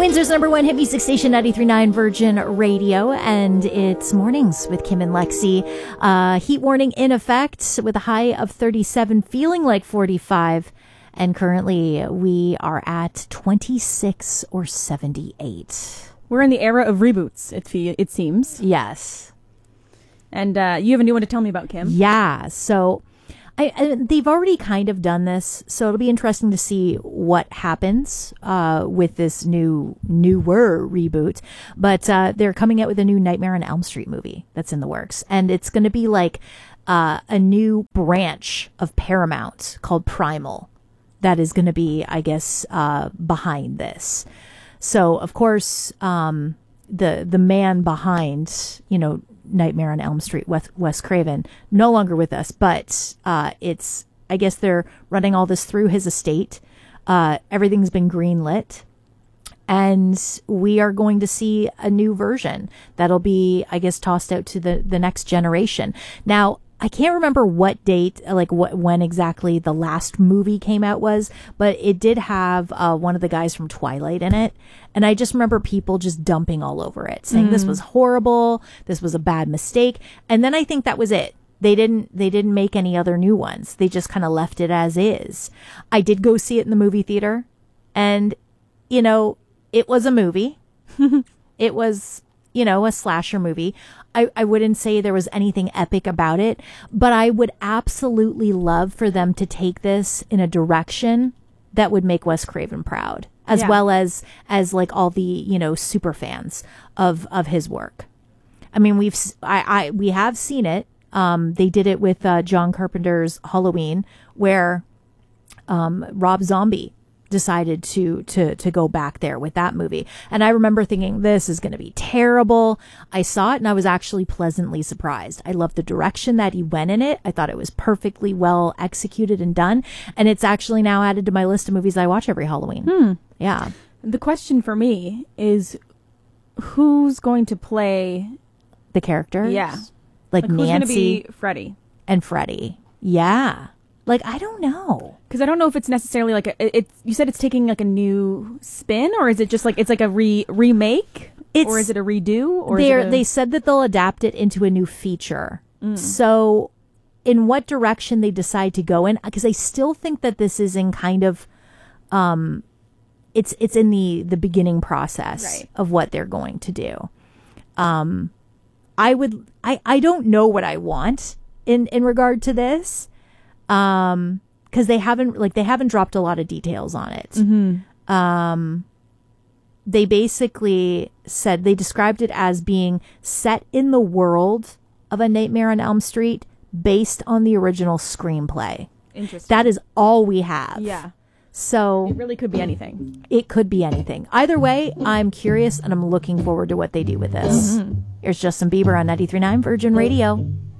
Windsor's number one hit music station, 93.9 Virgin Radio, and it's Mornings with Kim and Lexi. Heat warning in effect with a high of 37, feeling like 45, and currently we are at 26 or 78. We're in the era of reboots, it seems. Yes. And you have a new one to tell me about, Kim. Yeah, so they've already kind of done this, so it'll be interesting to see what happens with this newer reboot. But they're coming out with a new Nightmare on Elm Street movie that's in the works, and it's going to be like a new branch of Paramount called Primal that is going to be, I guess, behind this. So, of course, the man behind, Nightmare on Elm Street, Wes Craven, no longer with us, but I guess they're running all this through his estate. Everything's been greenlit, and we are going to see a new version that'll be, I guess, tossed out to the next generation. Now, I can't remember what date, when exactly the last movie came out was, but it did have one of the guys from Twilight in it. And I just remember people just dumping all over it, saying this was horrible, this was a bad mistake. And then I think that was it. They didn't make any other new ones. They just kind of left it as is. I did go see it in the movie theater, and, it was a movie. It was, a slasher movie. I wouldn't say there was anything epic about it, but I would absolutely love for them to take this in a direction that would make Wes Craven proud, as well as like all the, super fans of his work. I mean, we have seen it. They did it with John Carpenter's Halloween, where Rob Zombie decided to go back there with that movie. And I remember thinking, this is going to be terrible. I saw it and I was actually pleasantly surprised. I loved the direction that he went in it. I thought it was perfectly well executed and done. And it's actually now added to my list of movies I watch every Halloween. Yeah. The question for me is, who's going to play the characters? Yeah. Like who's Nancy going to be Freddy? And Freddy. Yeah. I don't know. Because I don't know if it's necessarily you said it's taking like a new spin, or is it just like, it's like a remake? Or is it a redo? Or they said that they'll adapt it into a new feature. So in what direction they decide to go in, because I still think that this is in kind of, it's in the beginning process of what they're going to do. I don't know what I want in regard to this. Because they haven't dropped a lot of details on it. They basically said, they described it as being set in the world of A Nightmare on Elm Street based on the original screenplay. Interesting. That is all we have. Yeah. So it really could be anything. It could be anything. Either way, I'm curious and I'm looking forward to what they do with this. Here's Justin Bieber on 93.9 Virgin Radio.